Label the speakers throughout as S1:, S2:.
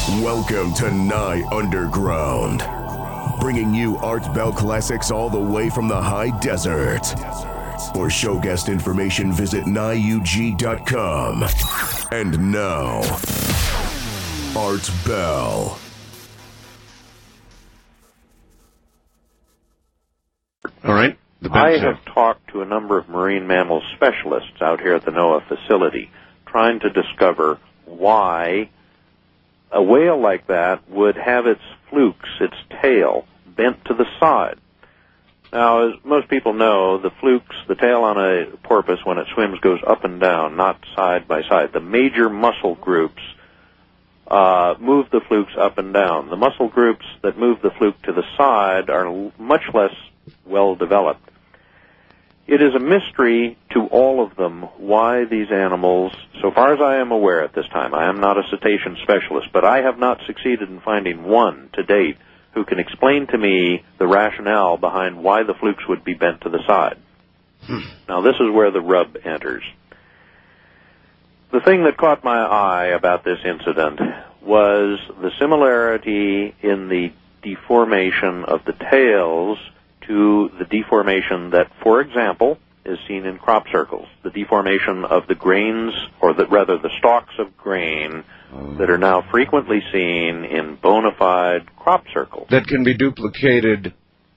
S1: Welcome to Nye Underground, bringing you Art Bell classics all the way from the high desert. For show guest information, visit NyeUG.com. And now, Art Bell.
S2: All right.
S3: I have talked to a number of marine mammal specialists out here at the NOAA facility, trying to discover why a whale like that would have its flukes, its tail, bent to the side. Now, as most people know, the flukes, the tail on a porpoise when it swims goes up and down, not side by side. The major muscle groups move the flukes up and down. The muscle groups that move the fluke to the side are much less well developed. It is a mystery to all of them why these animals, so far as I am aware at this time, I am not a cetacean specialist, but I have not succeeded in finding one to date who can explain to me the rationale behind why the flukes would be bent to the side. Now, this is where the rub enters. The thing that caught my eye about this incident was the similarity in the deformation of the tails to the deformation that, for example, is seen in crop circles, the deformation of the grains, or rather the stalks of grain that are now frequently seen in bona fide crop circles.
S2: That can be duplicated,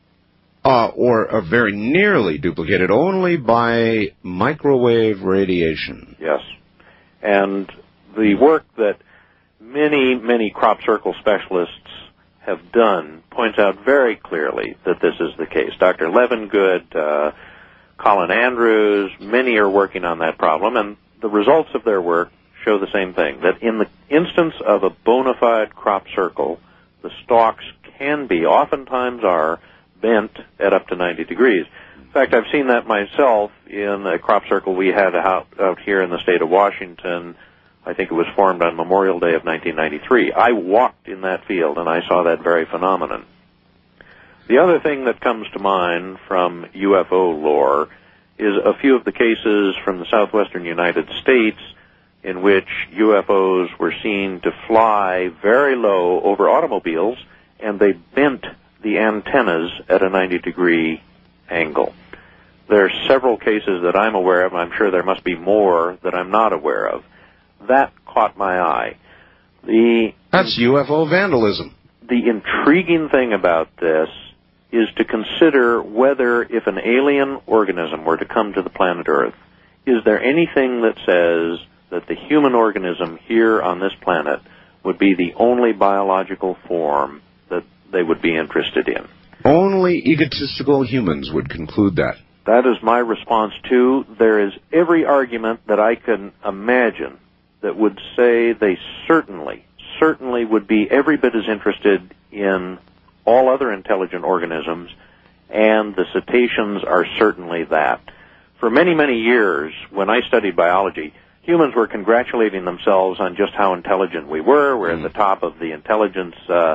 S2: or very nearly duplicated, only by microwave radiation.
S3: Yes. And the work that many crop circle specialists have done points out very clearly that this is the case. Dr. Levengood, Colin Andrews, many are working on that problem, and the results of their work show the same thing, that in the instance of a bona fide crop circle, the stalks can be, oftentimes are, bent at up to 90 degrees. In fact, I've seen that myself in a crop circle we had out here in the state of Washington. I think it was formed on Memorial Day of 1993. I walked in that field, and I saw that very phenomenon. The other thing that comes to mind from UFO lore is a few of the cases from the southwestern United States in which UFOs were seen to fly very low over automobiles, and they bent the antennas at a 90-degree angle. There are several cases that I'm aware of, and I'm sure there must be more that I'm not aware of. That caught my eye.
S2: That's UFO vandalism.
S3: The intriguing thing about this is to consider whether, if an alien organism were to come to the planet Earth, is there anything that says that the human organism here on this planet would be the only biological form that they would be interested in?
S2: Only egotistical humans would conclude that.
S3: That is my response, too. There is every argument that I can imagine that would say they certainly would be every bit as interested in all other intelligent organisms, and the cetaceans are certainly that. For many years, when I studied biology, humans were congratulating themselves on just how intelligent we were. We're at the top of the intelligence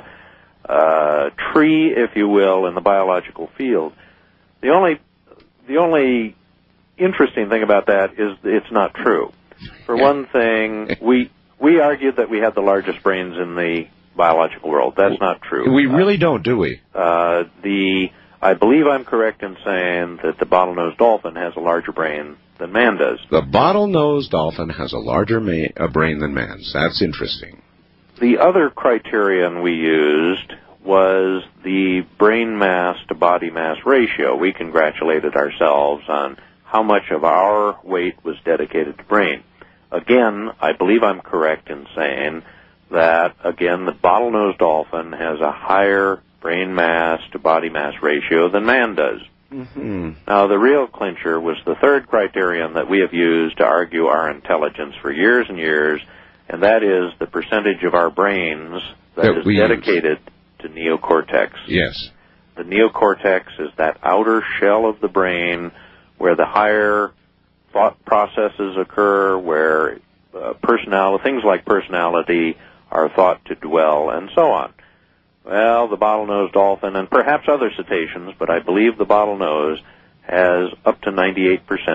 S3: tree, if you will, in the biological field. The only interesting thing about that is it's not true. For one thing, we argued that we had the largest brains in the biological world. That's not true.
S2: We really don't, do we?
S3: I believe I'm correct in saying that the bottlenose dolphin has a larger brain than man does.
S2: The bottlenose dolphin has a larger brain than man's. That's interesting.
S3: The other criterion we used was the brain mass to body mass ratio. We congratulated ourselves on how much of our weight was dedicated to brain. Again, I believe I'm correct in saying that, again, the bottlenose dolphin has a higher brain mass to body mass ratio than man does.
S2: Mm-hmm.
S3: Now, the real clincher was the third criterion that we have used to argue our intelligence for years and years, and that is the percentage of our brains that is dedicated to neocortex.
S2: Yes.
S3: The neocortex is that outer shell of the brain where the higher thought processes occur, where things like personality are thought to dwell, and so on. Well, the bottlenose dolphin, and perhaps other cetaceans, but I believe the bottlenose has up to 98%